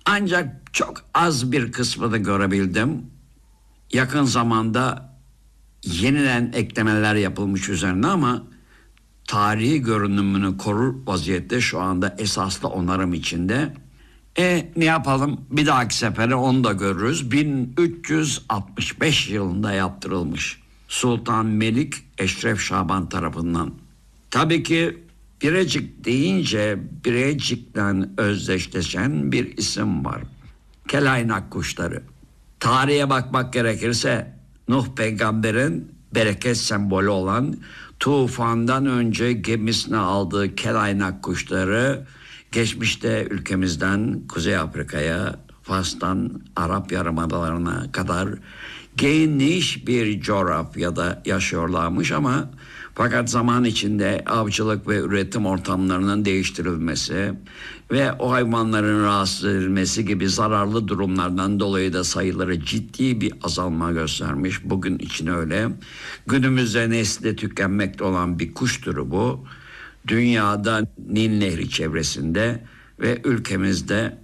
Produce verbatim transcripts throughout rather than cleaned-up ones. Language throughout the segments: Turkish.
Ancak çok az bir kısmını görebildim. Yakın zamanda yeniden eklemeler yapılmış üzerine ama tarihi görünümünü korur vaziyette şu anda esaslı onarım içinde. E ne yapalım, bir dahaki sefere onu da görürüz. bin üç yüz altmış beş yılında yaptırılmış. Sultan Melik Eşref Şaban tarafından. Tabii ki Birecik deyince Birecik'ten özdeşleşen bir isim var. Kelaynak kuşları. Tarihe bakmak gerekirse Nuh peygamberin bereket sembolü olan tufandan önce gemisine aldığı kelaynak kuşları geçmişte ülkemizden Kuzey Afrika'ya, Fas'tan Arap Yarımadası'na kadar geniş bir coğrafyada yaşıyorlarmış ama fakat zaman içinde avcılık ve üretim ortamlarının değiştirilmesi ve o hayvanların rahatsız edilmesi gibi zararlı durumlardan dolayı da sayıları ciddi bir azalma göstermiş. Bugün için öyle. Günümüzde nesli tükenmekte olan bir kuş türü bu. Dünyada Nil Nehri çevresinde ve ülkemizde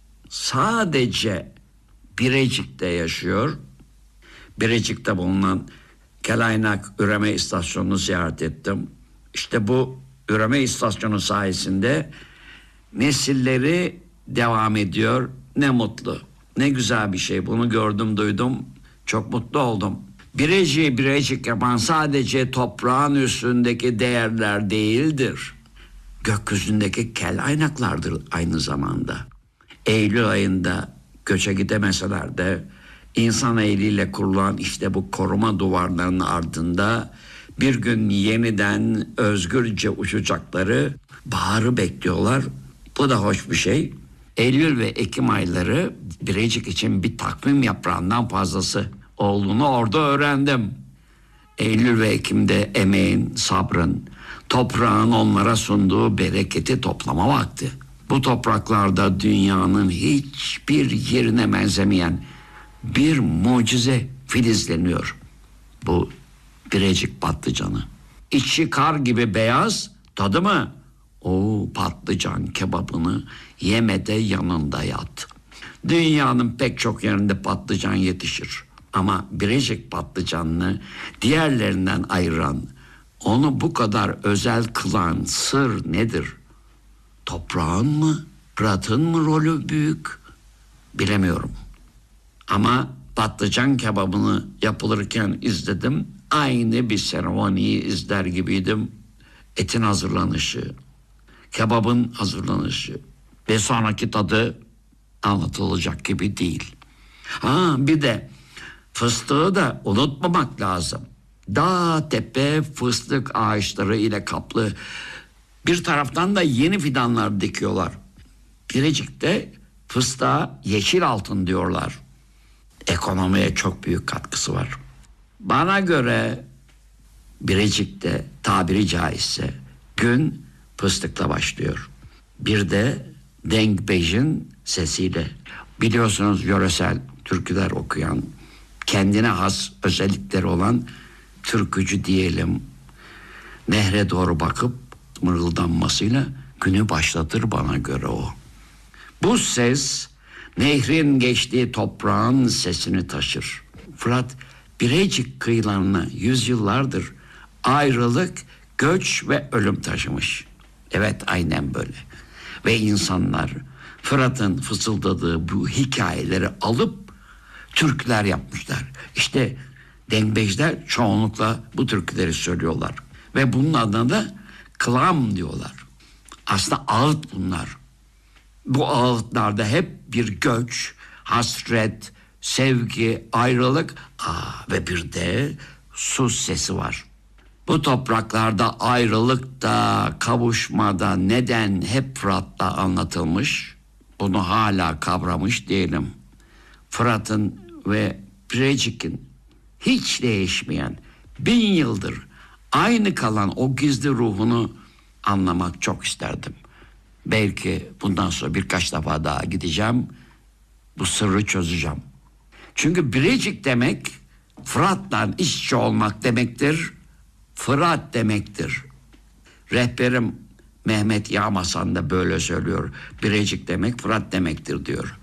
sadece Birecik'te yaşıyor. Birecik'te bulunan Kelaynak Üreme İstasyonu'nu ziyaret ettim. İşte bu üreme istasyonu sayesinde nesilleri devam ediyor. Ne mutlu, ne güzel bir şey. Bunu gördüm, duydum. Çok mutlu oldum. Birecik'i Birecik yapan sadece toprağın üstündeki değerler değildir. Gökyüzündeki kelaynaklardır aynı zamanda. Eylül ayında göçe gidemeseler de İnsan eliyle kurulan işte bu koruma duvarlarının ardında bir gün yeniden özgürce uçacakları baharı bekliyorlar. Bu da hoş bir şey. Eylül ve Ekim ayları Birecik için bir takvim yaprağından fazlası olduğunu orada öğrendim. Eylül ve Ekim'de emeğin, sabrın, toprağın onlara sunduğu bereketi toplama vakti. Bu topraklarda dünyanın hiçbir yerine benzemeyen bir mucize filizleniyor. Bu Birecik patlıcanı. İçi kar gibi beyaz, tadı mı? O patlıcan kebabını yeme de yanında yat. Dünyanın pek çok yerinde patlıcan yetişir. Ama Birecik patlıcanını diğerlerinden ayıran, onu bu kadar özel kılan sır nedir? Toprağın mı? Fırat'ın mı rolü büyük? Bilemiyorum. Ama patlıcan kebabını yapılırken izledim. Aynı bir seremoniyi izler gibiydim. Etin hazırlanışı, kebabın hazırlanışı ve sonraki tadı anlatılacak gibi değil. Ha bir de fıstığı da unutmamak lazım. Dağ tepe fıstık ağaçları ile kaplı. Bir taraftan da yeni fidanlar dikiyorlar. Birecik'te fıstığa yeşil altın diyorlar. Ekonomiye çok büyük katkısı var. Bana göre Birecik'te tabiri caizse gün fıstıkla başlıyor. Bir de Dengbej'in sesiyle. Biliyorsunuz yöresel türküler okuyan, kendine has özellikleri olan türkücü diyelim. Nehre doğru bakıp mırıldanmasıyla günü başlatır bana göre o. Bu ses nehrin geçtiği toprağın sesini taşır. Fırat Birecik kıyılarına yüzyıllardır ayrılık, göç ve ölüm taşımış. Evet aynen böyle. Ve insanlar Fırat'ın fısıldadığı bu hikayeleri alıp türküler yapmışlar. İşte Dengbejler çoğunlukla bu türküleri söylüyorlar. Ve bunun adına da klam diyorlar. Aslında ağıt bunlar. Bu ağıtlarda hep bir göç, hasret, sevgi, ayrılık aa, ve bir de sus sesi var. Bu topraklarda ayrılık da kavuşma da neden hep Fırat'ta anlatılmış, bunu hala kavramış değilim. Fırat'ın ve Birecik'in hiç değişmeyen, bin yıldır aynı kalan o gizli ruhunu anlamak çok isterdim. Belki bundan sonra birkaç defa daha gideceğim, bu sırrı çözeceğim. Çünkü Birecik demek Fırat'la iç içe olmak demektir, Fırat demektir. Rehberim Mehmet Yağmasan da böyle söylüyor. Birecik demek Fırat demektir diyor.